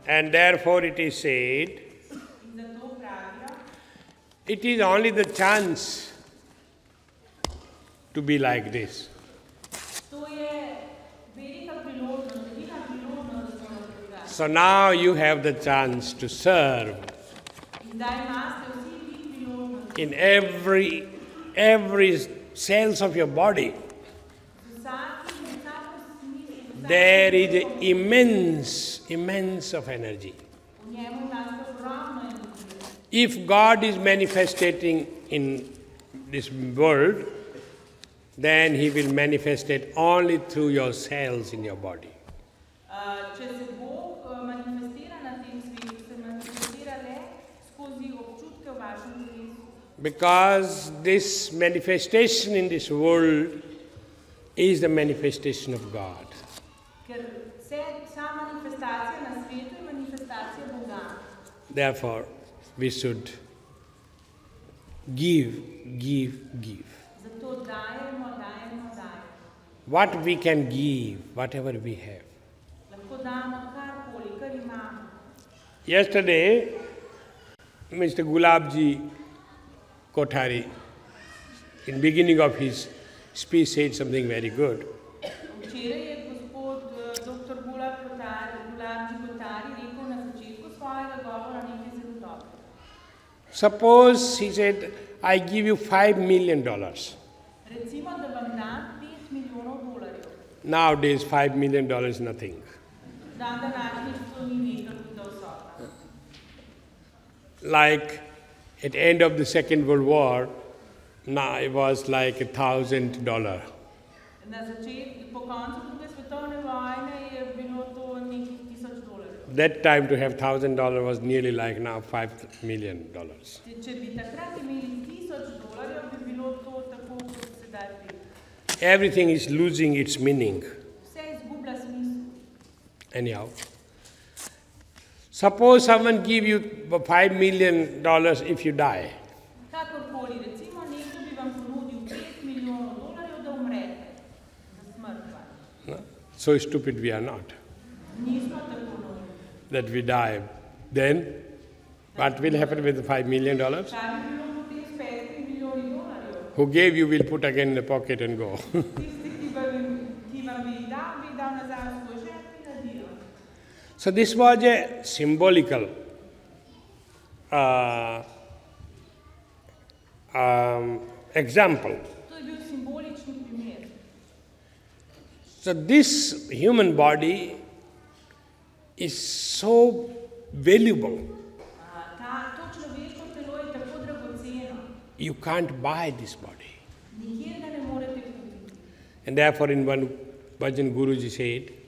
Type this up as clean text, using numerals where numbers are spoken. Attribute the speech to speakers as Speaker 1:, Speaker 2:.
Speaker 1: And therefore it is said, it is only the chance to be like this. So now you have the chance to serve in every cells of your body. There is immense of energy. If God is manifesting in this world, then He will manifest it only through your cells in your body. Because this manifestation in this world is the manifestation of God. Therefore, we should give. What we can give, whatever we have. Yesterday, Mr. Gulabji Kothari, in beginning of his speech, said something very good. Suppose, he said, I give you $5 million. Nowadays, $5 million is nothing. Like at the end of the Second World War, now it was like $1,000. That time to have $1,000 was nearly like now $5 million. Everything is losing its meaning. Anyhow, suppose someone give you $5 million if you die. No? So stupid we are not. That we die. Then, what will happen with the $5 million? Who gave you will put again in the pocket and go. So this was a symbolical example. So this human body is so valuable. You can't buy this body. And therefore in one bhajan Guruji said,